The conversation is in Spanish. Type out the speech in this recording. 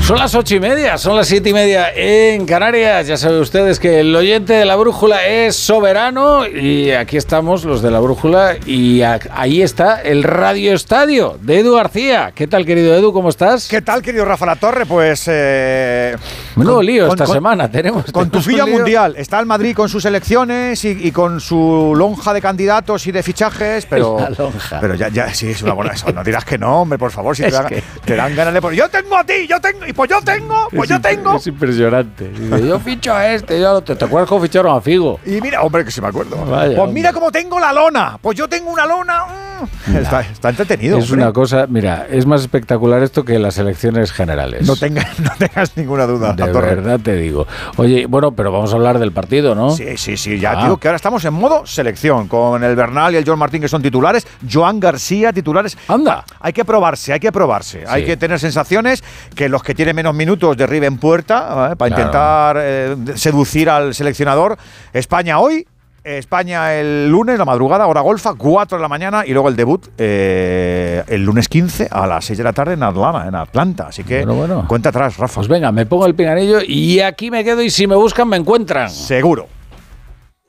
Son las 8:30, son las 7:30 en Canarias. Ya saben ustedes que el oyente de La Brújula es soberano y aquí estamos los de La Brújula y ahí está el Radio Estadio de Edu García. ¿Qué tal, querido Edu? ¿Cómo estás? ¿Qué tal, querido Rafa Latorre? Pues... menudo lío esta semana tenemos. Con tu filla mundial. Está el Madrid con sus elecciones y con su lonja de candidatos y de fichajes, pero... La lonja. Pero ya sí, es una buena... Eso, no dirás que no, hombre, por favor, si te dan ganas de... Yo tengo a ti, yo tengo... Pues yo tengo. Es impresionante. Dice, yo ficho a este. ¿Te acuerdas cómo ficharon a Figo? Y mira, hombre, que sí me acuerdo. Vaya, pues mira cómo tengo la lona. Pues yo tengo una lona. Está entretenido. Es una cosa, mira, es más espectacular esto que las elecciones generales. No tengas ninguna duda. De verdad te digo. Oye, bueno, pero vamos a hablar del partido, ¿no? Sí. Ya digo que ahora estamos en modo selección. Con el Bernal y el Joan Martín, que son titulares. Joan García, titulares. ¡Anda! Hay que probarse. Sí. Hay que tener sensaciones que los que tienen menos minutos derriben puerta para intentar seducir al seleccionador. España hoy, España el lunes, la madrugada, hora golfa, 4 de la mañana, y luego el debut el lunes 15 a las 6 de la tarde en Atlanta. Así que bueno. Cuenta atrás, Rafa. Pues venga, me pongo el pinganillo y aquí me quedo y si me buscan me encuentran. Seguro.